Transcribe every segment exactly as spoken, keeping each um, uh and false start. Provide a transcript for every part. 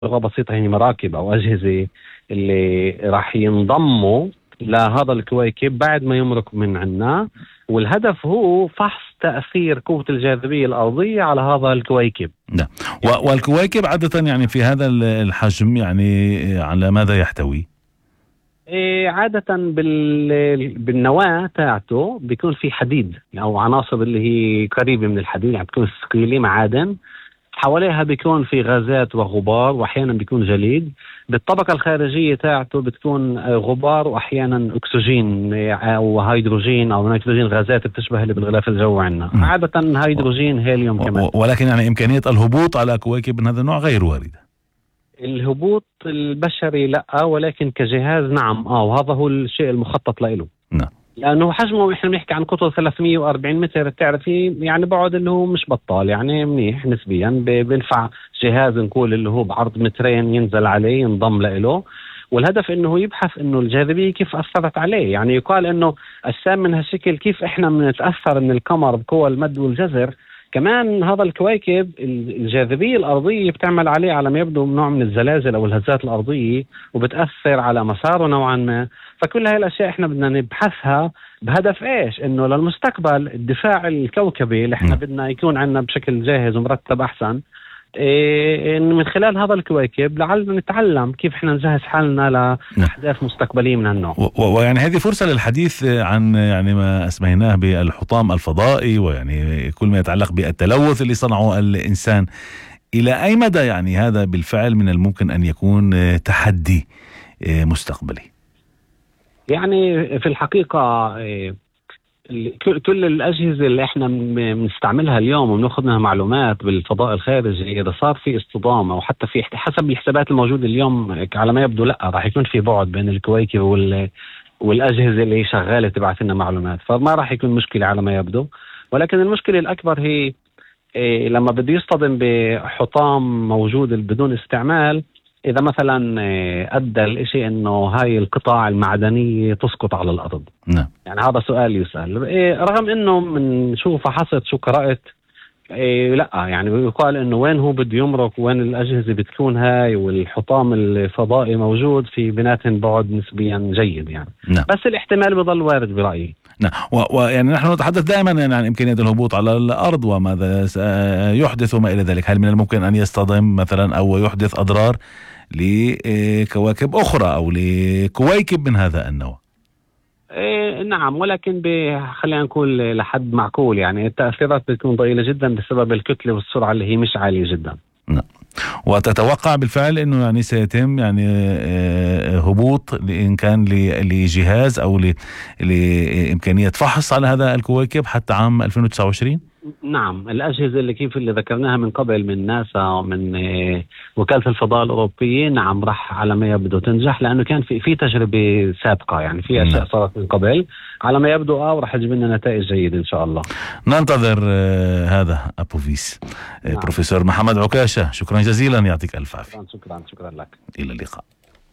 لغة بسيطة هي مراكب أو أجهزة اللي راح ينضموا لهذا الكويكب بعد ما يمرق من عنا، والهدف هو فحص تأثير قوة الجاذبية الأرضية على هذا الكويكب. نعم. والكويكب عادة يعني في هذا الحجم يعني على ماذا يحتوي؟ إيه عادة بال... بالنواة تاعته بيكون في حديد أو عناصر اللي هي قريبة من الحديد، يعني بتكون ثقيلة معادن، حواليها بيكون في غازات وغبار وأحيانا بيكون جليد. بالطبقة الخارجية تاعته بتكون غبار وأحيانا أكسجين أو هيدروجين أو نيتروجين، غازات بتشبه اللي بالغلاف الجوي عندنا، عادة هيدروجين هيليوم كمان. ولكن يعني إمكانية الهبوط على كواكب من هذا النوع غير واردة. الهبوط البشري لا، ولكن كجهاز نعم اه وهذا هو الشيء المخطط له. نعم. لأنه حجمه احنا بنحكي عن قطر ثلاثمية وأربعين متر، بتعرفي يعني بعد اللي هو مش بطال، يعني منيح نسبيا، بينفع جهاز نقول اللي هو بعرض مترين ينزل عليه ينضم له. والهدف انه يبحث انه الجاذبية كيف أثرت عليه، يعني يقال انه أجسام من هالشكل كيف احنا بنتأثر من القمر بقوى المد والجزر، كمان هذا الكويكب الجاذبية الأرضية بتعمل عليه على ما يبدو نوع من الزلازل أو الهزات الأرضية وبتأثر على مساره نوعا ما. فكل هاي الأشياء إحنا بدنا نبحثها بهدف إيش؟ إنه للمستقبل الدفاع الكوكبي اللي إحنا بدنا يكون عنا بشكل جاهز ومرتب أحسن، إيه من خلال هذا الكويكب لعلنا نتعلم كيف احنا نجهز حالنا لأحداث مستقبلية من النوع. ويعني هذه فرصة للحديث عن يعني ما اسميناه بالحطام الفضائي، ويعني كل ما يتعلق بالتلوث اللي صنعه الإنسان. إلى أي مدى يعني هذا بالفعل من الممكن أن يكون تحدي مستقبلي؟ يعني في الحقيقة كل الأجهزة اللي احنا بنستعملها اليوم وبناخذ منها معلومات بالفضاء الخارجي، إذا صار في اصطدام أو حتى في حسب الحسابات الموجودة اليوم على ما يبدو لا راح يكون في بعد بين الكويكب وال والأجهزة اللي شغالة تبعث لنا معلومات، فما راح يكون مشكلة على ما يبدو. ولكن المشكلة الأكبر هي إيه لما بده يصطدم بحطام موجود بدون استعمال، إذا مثلا أدى الإشي إنه هاي القطع المعدنية تسقط على الأرض. نعم. يعني هذا سؤال يسأل، إيه رغم إنه من شو فحصت شو قرأت إيه لا يعني يقال إنه وين هو بده يمرق وين الأجهزة بتكون هاي، والحطام الفضائي موجود في بيناتهم بعد نسبيا جيد يعني. نعم. بس الاحتمال بضل وارد برأيي. نعم. ويعني نحن نتحدث دائما يعني عن إمكانية الهبوط على الأرض وماذا يحدث وما إلى ذلك. هل من الممكن أن يصطدم مثلا أو يحدث أضرار لكواكب أخرى أو لكويكب من هذا النوع؟ إيه نعم، ولكن خلينا نقول لحد معقول، يعني التأثيرات بتكون ضئيلة جدا بسبب الكتلة والسرعة اللي هي مش عالية جدا. نعم. وتتوقع بالفعل أنه يعني سيتم يعني هبوط إن كان لجهاز أو لإمكانية فحص على هذا الكويكب حتى عام ألفين وتسعة وعشرين؟ نعم، الأجهزة اللي كيف اللي ذكرناها من قبل من ناسا ومن وكالة الفضاء الأوروبية نعم راح على ما يبدو تنجح، لأنه كان في في تجربة سابقة، يعني في أشياء صارت من قبل على ما يبدو اه وراح تجيب لنا نتائج جيدة إن شاء الله. ننتظر آه هذا أبوفيس. آه نعم. بروفيسور محمد عكاشة، شكرا جزيلا، يعطيك ألف عافية. شكرا شكرا, شكرا لك. إلى اللقاء.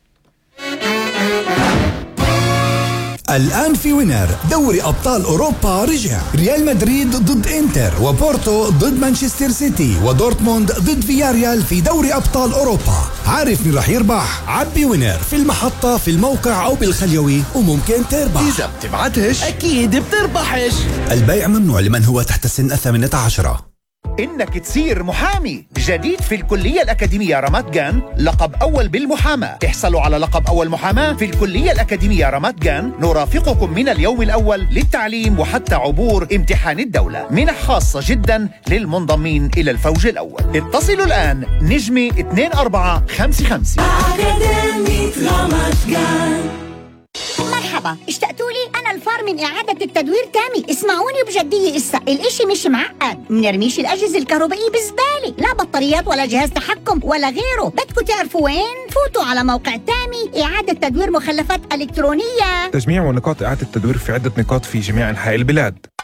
الآن في وينر دوري أبطال أوروبا رجع، ريال مدريد ضد إنتر، وبورتو ضد مانشستر سيتي، ودورتموند ضد فياريال في دوري أبطال أوروبا. عارف مين رح يربح؟ عبي وينر في المحطة في الموقع أو بالخليوي وممكن تربح. إذا بتبعتش أكيد بتربحش. البيع ممنوع لمن هو تحت السن الثامنة عشرة. إنك تصير محامي جديد في الكلية الأكاديمية رامات جان، لقب أول بالمحاماة. تحصلوا على لقب أول محاماة في الكلية الأكاديمية رامات جان. نرافقكم من اليوم الأول للتعليم وحتى عبور امتحان الدولة. منح خاصة جدا للمنضمين إلى الفوج الأول. اتصلوا الآن نجمي اثنين أربعة خمسة خمسة. أكاديمية رامات جان. مرحبا، اشتقتوا لي؟ أنا الفار من إعادة التدوير تامي. اسمعوني بجدية، إسا الإشي مش معقد. منرميش الأجهزة الكهربائية بزبالة، لا بطاريات ولا جهاز تحكم ولا غيره. بدكوا تعرفوا وين؟ فوتوا على موقع تامي إعادة تدوير مخلفات إلكترونية. تجميع ونقاط إعادة التدوير في عدة نقاط في جميع أنحاء البلاد.